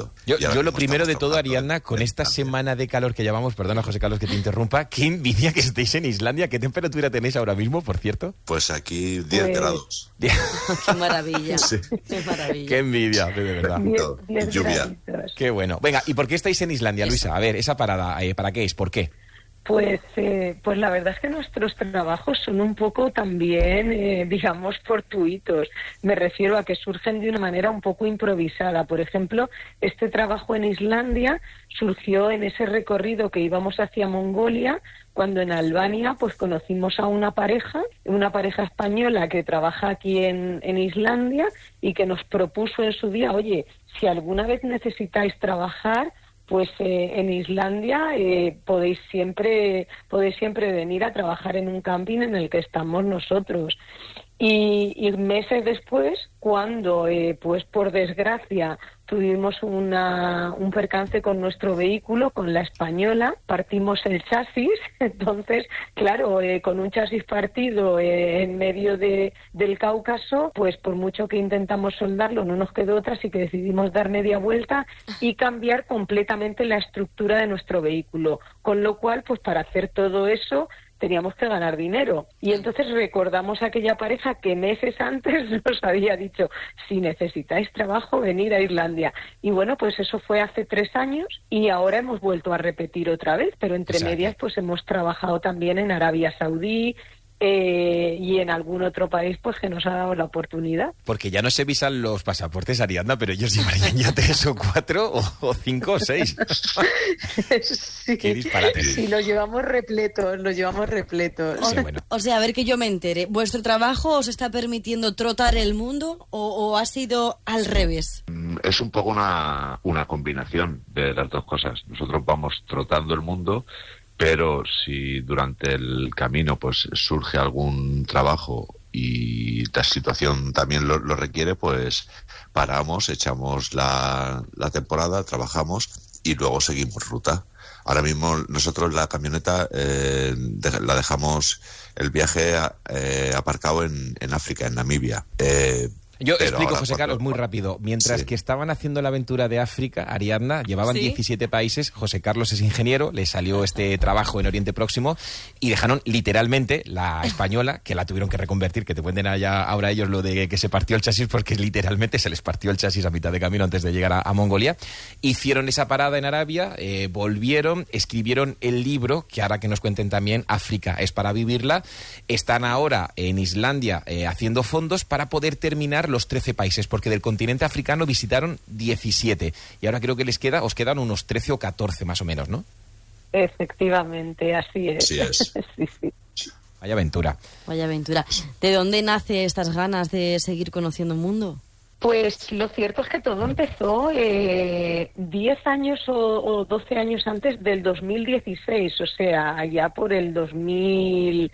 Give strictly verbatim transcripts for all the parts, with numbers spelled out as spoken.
mundo. Yo, yo lo primero de todo, Ariadna, con esta semana de calor que llevamos, perdona José Carlos que te interrumpa, qué envidia que estéis en Islandia. ¿Qué temperatura tenéis ahora mismo, por cierto? Pues aquí diez pues... grados. Qué maravilla, sí. Qué maravilla. Qué envidia, de verdad. diez, lluvia. Qué bueno. Venga, ¿y por qué estáis en Islandia, Luisa? A ver, esa parada, eh, ¿para qué es? ¿Por qué? Pues, eh, pues la verdad es que nuestros trabajos son un poco también, eh, digamos, fortuitos. Me refiero a que surgen de una manera un poco improvisada. Por ejemplo, este trabajo en Islandia surgió en ese recorrido que íbamos hacia Mongolia, cuando en Albania pues conocimos a una pareja, una pareja española que trabaja aquí en, en Islandia y que nos propuso en su día, oye, si alguna vez necesitáis trabajar, pues eh, en Islandia eh, podéis siempre podéis siempre venir a trabajar en un camping en el que estamos nosotros. Y, y meses después, cuando eh, pues por desgracia tuvimos una, un percance con nuestro vehículo, con la española, partimos el chasis. Entonces, claro, eh, con un chasis partido eh, en medio de, del Cáucaso, pues por mucho que intentamos soldarlo, no nos quedó otra, así que decidimos dar media vuelta y cambiar completamente la estructura de nuestro vehículo. Con lo cual, pues para hacer todo eso, teníamos que ganar dinero. Y entonces recordamos a aquella pareja que meses antes nos había dicho, si necesitáis trabajo, venid a Islandia. Y bueno, pues eso fue hace tres años y ahora hemos vuelto a repetir otra vez, pero entre Exacto. medias pues hemos trabajado también en Arabia Saudí, Eh, y en algún otro país pues que nos ha dado la oportunidad. Porque ya no se visan los pasaportes, Ariadna, pero ellos llevarían ya tres o cuatro o, o cinco o seis. Sí, qué disparate. Sí, los llevamos repletos, los llevamos repletos. O, sí, bueno. o sea, a ver que yo me entere, ¿vuestro trabajo os está permitiendo trotar el mundo o, o ha sido al revés? Es un poco una, una combinación de las dos cosas. Nosotros vamos trotando el mundo, pero si durante el camino pues surge algún trabajo y la situación también lo, lo requiere, pues paramos, echamos la, la temporada, trabajamos y luego seguimos ruta. Ahora mismo nosotros la camioneta eh, de, la dejamos el viaje eh, aparcado en, en África, en Namibia. Eh, Yo explico, José cuando... Carlos, muy rápido. Mientras sí. que estaban haciendo la aventura de África, Ariadna, llevaban ¿Sí? diecisiete países, José Carlos es ingeniero, le salió este trabajo en Oriente Próximo y dejaron literalmente la española, que la tuvieron que reconvertir, que te cuenten allá ahora ellos lo de que se partió el chasis, porque literalmente se les partió el chasis a mitad de camino antes de llegar a, a Mongolia. Hicieron esa parada en Arabia, eh, volvieron, escribieron el libro, que ahora que nos cuenten también, África es para vivirla. Están ahora en Islandia eh, haciendo fondos para poder terminar los trece países, porque del continente africano visitaron diecisiete y ahora creo que les queda, os quedan unos trece o catorce más o menos, ¿no? Efectivamente, así es. Así es. sí, sí. Vaya aventura. Vaya aventura. ¿De dónde nace estas ganas de seguir conociendo el mundo? Pues lo cierto es que todo empezó eh, diez años o, o doce años antes del dos mil dieciséis, o sea, allá por el dos mil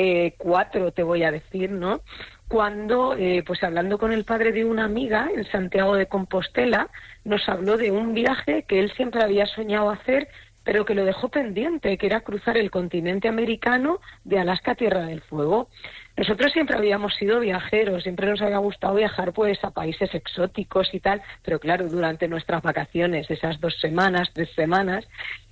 cuatro te voy a decir, ¿no? Cuando, eh, pues hablando con el padre de una amiga en Santiago de Compostela, nos habló de un viaje que él siempre había soñado hacer, pero que lo dejó pendiente, que era cruzar el continente americano de Alaska a Tierra del Fuego. Nosotros siempre habíamos sido viajeros, siempre nos había gustado viajar pues a países exóticos y tal, pero claro, durante nuestras vacaciones, esas dos semanas, tres semanas,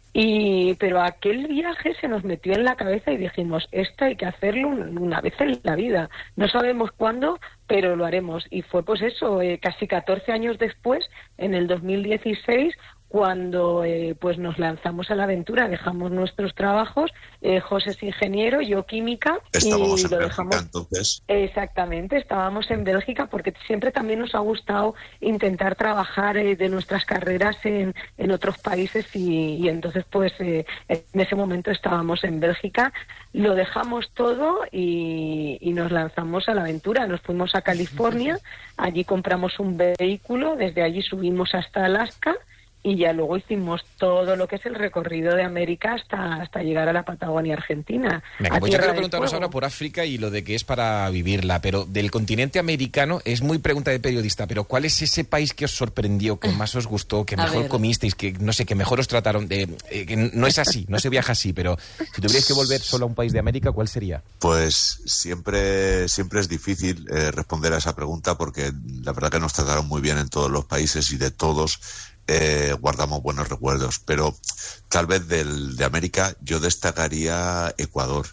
y pero aquel viaje se nos metió en la cabeza y dijimos, esto hay que hacerlo una vez en la vida. No sabemos cuándo, pero lo haremos. Y fue pues eso, eh, casi catorce años después, en el dos mil dieciséis, cuando eh, pues nos lanzamos a la aventura, dejamos nuestros trabajos, eh, José es ingeniero, yo química, estábamos y en lo Bélgica, dejamos. Entonces. Exactamente, estábamos en Bélgica porque siempre también nos ha gustado intentar trabajar eh, de nuestras carreras en, en otros países y, y entonces pues eh, en ese momento estábamos en Bélgica, lo dejamos todo y, y nos lanzamos a la aventura, nos fuimos a California, allí compramos un vehículo, desde allí subimos hasta Alaska y ya luego hicimos todo lo que es el recorrido de América hasta, hasta llegar a la Patagonia Argentina. Venga, pues yo quiero preguntaros ahora por África y lo de que es para vivirla, pero del continente americano es muy pregunta de periodista, pero ¿cuál es ese país que os sorprendió, que más os gustó, que mejor comisteis, que no sé, que mejor os trataron? De, eh, que no es así, no se viaja así, pero si tuvierais que volver solo a un país de América, ¿cuál sería? Pues siempre, siempre es difícil eh, responder a esa pregunta porque la verdad que nos trataron muy bien en todos los países y de todos eh, guardamos buenos recuerdos. Pero tal vez del, de América yo destacaría Ecuador,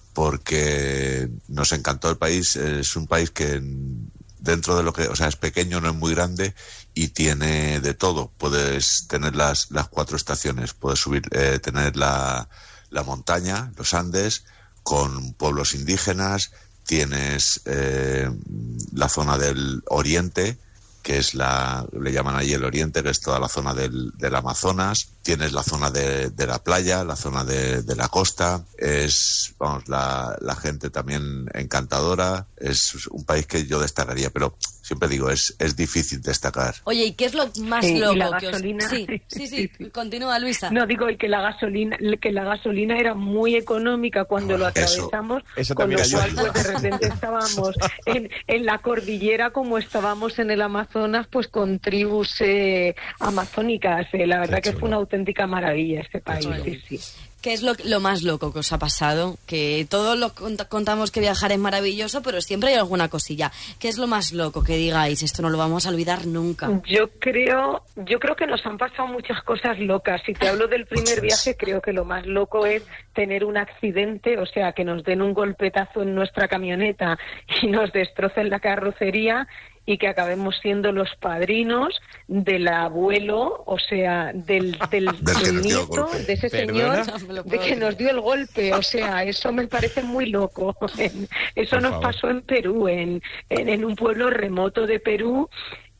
porque nos encantó el país. Es un país que dentro de lo que, o sea, es pequeño, no es muy grande y tiene de todo. Puedes tener las, las cuatro estaciones, puedes subir, eh, tener la, la montaña, los Andes, con pueblos indígenas, tienes eh, la zona del oriente, que es la, le llaman allí el oriente, que es toda la zona del, del Amazonas, tienes la zona de, de la playa, la zona de, de la costa, es, vamos, la, la gente también encantadora, es un país que yo destacaría, pero siempre digo, es, es difícil destacar. Oye, ¿y qué es lo más sí, loco la que gasolina, os... Sí, sí, sí, sí, continúa, Luisa. No, digo, y que la gasolina que la gasolina era muy económica cuando oh, lo atravesamos, eso, eso con lo cual pues, de repente estábamos en, en la cordillera como estábamos en el Amazonas, pues con tribus eh, amazónicas. Eh, la verdad que fue una auténtica maravilla este país, sí, sí. ¿Qué es lo, lo más loco que os ha pasado? Que todos lo cont- contamos que viajar es maravilloso, pero siempre hay alguna cosilla. ¿Qué es lo más loco que digáis? Esto no lo vamos a olvidar nunca. Yo creo, yo creo que nos han pasado muchas cosas locas. Si te hablo del primer viaje, creo que lo más loco es tener un accidente, o sea, que nos den un golpetazo en nuestra camioneta y nos destrocen la carrocería, y que acabemos siendo los padrinos del abuelo, o sea, del, del, del nieto, de ese ¿Perdona? señor, de que nos dio el golpe. O sea, eso me parece muy loco. Eso Por nos favor. pasó en Perú, en, en, en un pueblo remoto de Perú.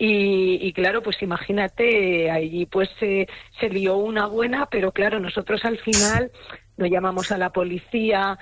Y, y claro, pues imagínate, allí pues eh, se lió una buena, pero claro, nosotros al final nos llamamos a la policía,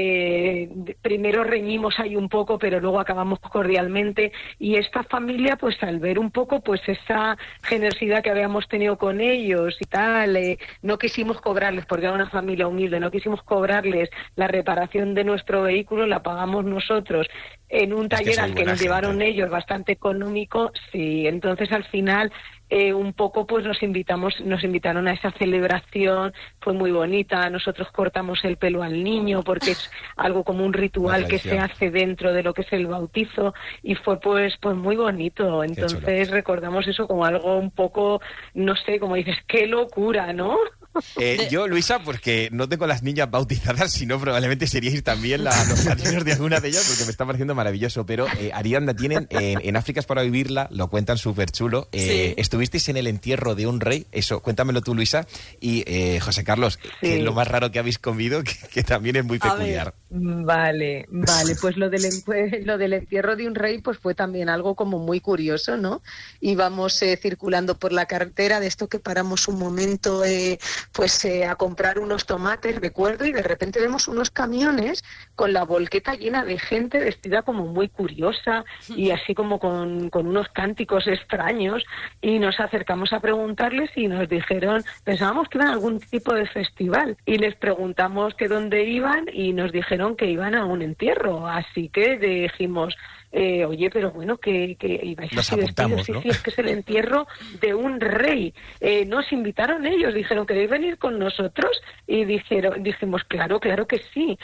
eh, primero reñimos ahí un poco, pero luego acabamos cordialmente, y esta familia, pues al ver un poco pues esa generosidad que habíamos tenido con ellos y tal, eh, no quisimos cobrarles, porque era una familia humilde, no quisimos cobrarles la reparación de nuestro vehículo, la pagamos nosotros en un taller es que al que nos gente. llevaron ellos, bastante económico, sí, entonces al final eh, un poco pues nos invitamos, nos invitaron a esa celebración, fue muy bonita, nosotros cortamos el pelo al niño porque es algo como un ritual que se hace dentro de lo que es el bautizo, y fue pues pues muy bonito, entonces recordamos eso como algo un poco, no sé, como dices, qué locura, ¿no? Eh, yo, Luisa, porque no tengo las niñas bautizadas, sino probablemente seríais también la, los padrinos de alguna de ellas, porque me está pareciendo maravilloso. Pero, eh, Ariadna, tienen en, en África es para vivirla, lo cuentan súper chulo. Eh, sí. Estuvisteis en el entierro de un rey, eso, cuéntamelo tú, Luisa. Y eh, José Carlos, sí. ¿qué es lo más raro que habéis comido? Que, que también es muy peculiar. Vale, vale, pues lo del, lo del entierro de un rey pues fue también algo como muy curioso, ¿no? Íbamos eh, circulando por la carretera, de esto que paramos un momento eh, pues eh, a comprar unos tomates, recuerdo, y de repente vemos unos camiones con la volqueta llena de gente vestida como muy curiosa y así como con, con unos cánticos extraños, y nos acercamos a preguntarles y nos dijeron, pensábamos que iban a algún tipo de festival, y les preguntamos que dónde iban y nos dijeron que iban a un entierro, así que dijimos, eh, oye, pero bueno, que, que ibais Nos así vestidos, sí, ¿no? sí, es que es el entierro de un rey. Eh, nos invitaron ellos, dijeron, ¿queréis venir con nosotros? Y dijeron, dijimos, claro, claro que sí.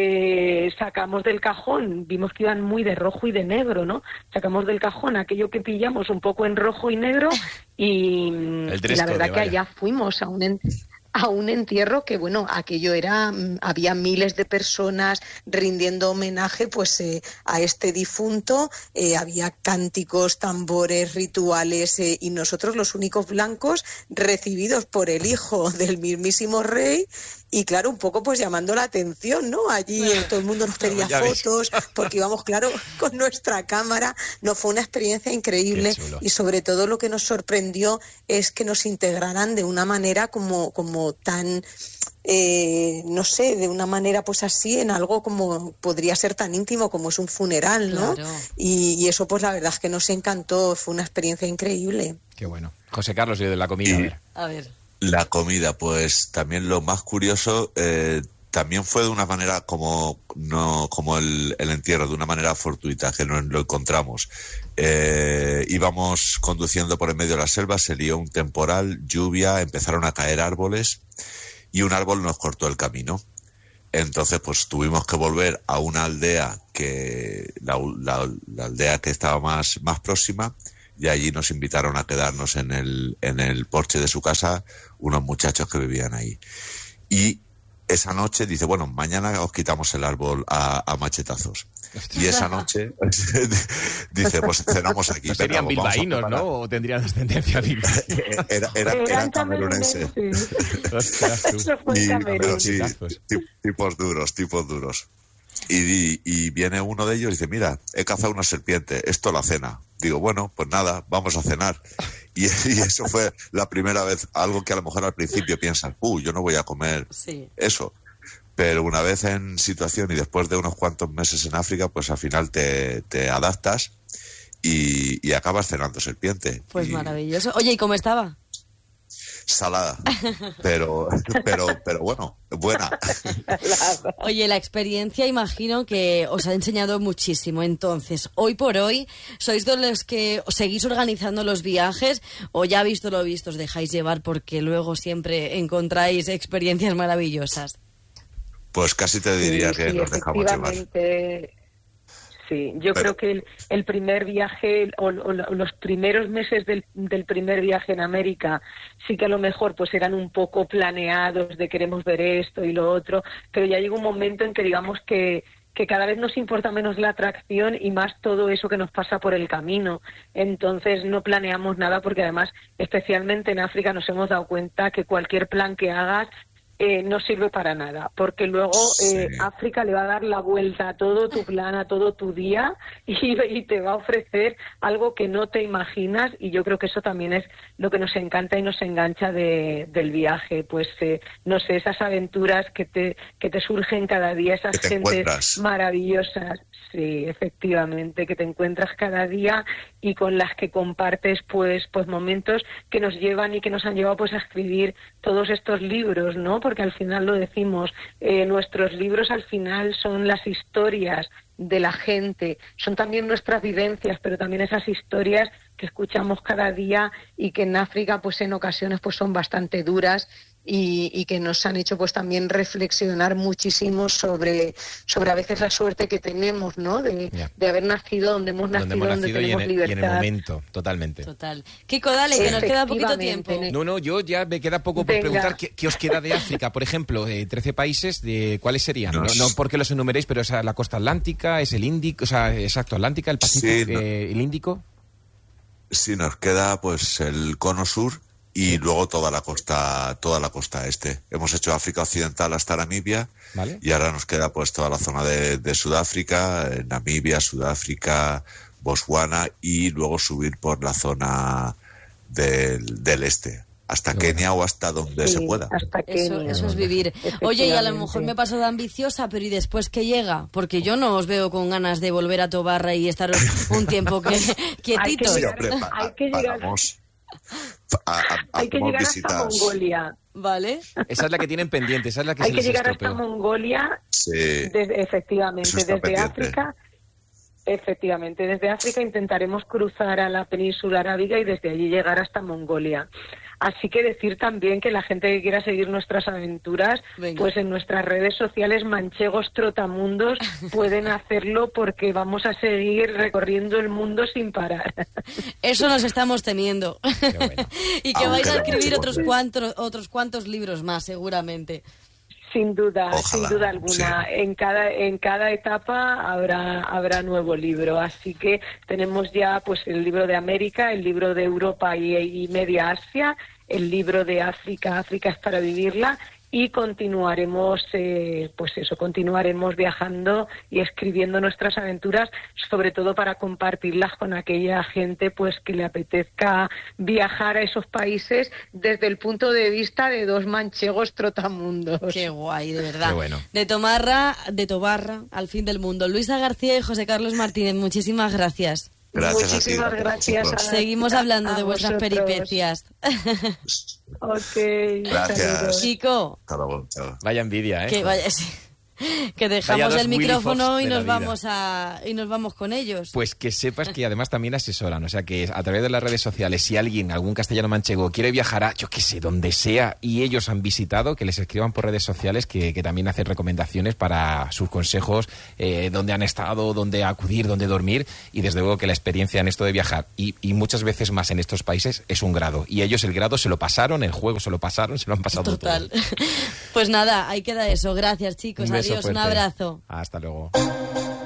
Eh, sacamos del cajón, vimos que iban muy de rojo y de negro, ¿no? Sacamos del cajón aquello que pillamos un poco en rojo y negro, y, y la verdad que allá fuimos a un entierro. a un entierro que, bueno, aquello era, había miles de personas rindiendo homenaje pues eh, a este difunto, eh, había cánticos, tambores, rituales, eh, y nosotros los únicos blancos recibidos por el hijo del mismísimo rey, y claro, un poco pues llamando la atención, ¿no? Allí eh, todo el mundo nos pedía fotos, porque íbamos, claro, con nuestra cámara. No, fue una experiencia increíble, y sobre todo lo que nos sorprendió es que nos integraran de una manera como, como tan, eh, no sé, de una manera pues así, en algo como podría ser tan íntimo como es un funeral, ¿no? Claro. Y, y eso pues la verdad es que nos encantó, fue una experiencia increíble. Qué bueno. José Carlos, yo de la comida, a ver. A ver. La comida, pues también lo más curioso, eh, también fue de una manera como no como el, el entierro, de una manera fortuita, que nos lo encontramos. Eh, íbamos conduciendo por en medio de la selva, se lió un temporal, lluvia, empezaron a caer árboles y un árbol nos cortó el camino. Entonces, pues tuvimos que volver a una aldea que la, la, la aldea que estaba más, más próxima. y allí nos invitaron a quedarnos en el, en el porche de su casa unos muchachos que vivían ahí. Y esa noche dice, bueno, mañana os quitamos el árbol a, a machetazos. Y esa noche dice, pues cenamos aquí. No serían pero, bilbaínos, ¿no? ¿O tendrían descendencia bilbaína? Era, era, eran cameruneses. Pero sí, tipos duros, tipos duros. Y, y viene uno de ellos y dice, mira, he cazado una serpiente, esto la cena. Digo, bueno, pues nada, vamos a cenar. Y, y eso fue la primera vez, algo que a lo mejor al principio piensan, uh, yo no voy a comer sí. eso. Pero una vez en situación y después de unos cuantos meses en África, pues al final te, te adaptas y, y acabas cenando serpiente. Pues y... maravilloso. Oye, ¿y cómo estaba? Salada, pero, pero, pero bueno, buena. Oye, la experiencia imagino que os ha enseñado muchísimo. Entonces, hoy por hoy, ¿sois de los que seguís organizando los viajes o ya visto lo visto os dejáis llevar porque luego siempre encontráis experiencias maravillosas? Pues casi te diría sí, que sí, nos dejamos llevar. Sí, yo Pero... creo que el, el primer viaje o, o los primeros meses del, del primer viaje en América sí que a lo mejor pues eran un poco planeados de queremos ver esto y lo otro, pero ya llega un momento en que digamos que que cada vez nos importa menos la atracción y más todo eso que nos pasa por el camino. Entonces no planeamos nada porque además, especialmente en África, nos hemos dado cuenta que cualquier plan que hagas Eh, no sirve para nada, porque luego eh, sí. África le va a dar la vuelta a todo tu plan, a todo tu día y, y te va a ofrecer algo que no te imaginas, y yo creo que eso también es lo que nos encanta y nos engancha de, del viaje, pues eh, no sé, esas aventuras que te, que te surgen cada día, esas gentes maravillosas, sí, efectivamente, que te encuentras cada día y con las que compartes pues, pues momentos que nos llevan y que nos han llevado pues a escribir todos estos libros, ¿no? Porque al final lo decimos, eh, nuestros libros al final son las historias de la gente, son también nuestras vivencias, pero también esas historias que escuchamos cada día y que en África pues en ocasiones pues son bastante duras y, y que nos han hecho pues también reflexionar muchísimo sobre, sobre a veces la suerte que tenemos, ¿no? De, yeah. de haber nacido donde hemos nacido, donde, hemos nacido donde tenemos y en, libertad. Y en el momento, totalmente. Total. Kiko, dale, que nos queda poquito tiempo. No, no, yo ya me queda poco por Venga. preguntar qué, qué os queda de África, por ejemplo, eh, trece países, de ¿cuáles serían? No, no porque los enumeréis, pero es la costa atlántica, es el Índico, o sea, exacto, Atlántica, el Pacífico, sí, no. eh, el Índico. Sí, nos queda pues el cono sur y sí. luego toda la costa toda la costa este. Hemos hecho África Occidental hasta Namibia, ¿vale? Y ahora nos queda pues toda la zona de, de Sudáfrica, eh, Namibia, Sudáfrica, Botswana y luego subir por la zona del, del este. Hasta no, Kenia o hasta donde sí, se pueda. Hasta eso, eso es vivir. Oye, y a lo mejor me paso de ambiciosa, pero ¿y después qué llega? Porque yo no os veo con ganas de volver a Tobarra y estar un tiempo que, quietitos. Hay que llegar, hay que llegar, a, a, a, hay que llegar hasta Mongolia. ¿Vale? Esa es la que tienen pendiente, esa es la que hay se que les llegar estropeó. hasta Mongolia, sí. desde, efectivamente, desde pendiente. África. Efectivamente, desde África intentaremos cruzar a la península arábiga y desde allí llegar hasta Mongolia. Así que decir también que la gente que quiera seguir nuestras aventuras, Venga. pues en nuestras redes sociales Manchegos Trotamundos pueden hacerlo porque vamos a seguir recorriendo el mundo sin parar. Eso nos estamos temiendo. Bueno. Y que vais a escribir otros cuantos, otros cuantos libros más, seguramente. Sin duda, Ojalá, sin duda alguna. Sí. En cada en cada etapa habrá habrá nuevo libro. Así que tenemos ya pues el libro de América, el libro de Europa y, y Media Asia, el libro de África, África es para vivirla, y continuaremos, eh, pues eso, continuaremos viajando y escribiendo nuestras aventuras, sobre todo para compartirlas con aquella gente pues que le apetezca viajar a esos países desde el punto de vista de dos manchegos trotamundos. Qué guay, de verdad. Qué bueno. De Tomarra, de Tobarra, al fin del mundo. Luisa García y José Carlos Martínez, muchísimas gracias. Gracias Muchísimas a ti, gracias. A, Seguimos hablando a de vuestras vosotros. peripecias. Ok. Gracias. Kiko. Hasta luego. Chao. Vaya envidia, ¿eh? Que vaya, sí. que dejamos el micrófono y nos vamos a y nos vamos con ellos. Pues que sepas que además también asesoran, o sea que a través de las redes sociales, si alguien, algún castellano manchego quiere viajar a, yo qué sé, donde sea, y ellos han visitado, que les escriban por redes sociales, que, que también hacen recomendaciones para sus consejos, eh, dónde han estado, dónde acudir, dónde dormir, y desde luego que la experiencia en esto de viajar, y, y muchas veces más en estos países, es un grado, y ellos el grado se lo pasaron, el juego se lo pasaron, se lo han pasado Total. todo. Pues nada, ahí queda eso. Gracias, chicos. Un beso Adiós, fuerte. Un abrazo. Hasta luego.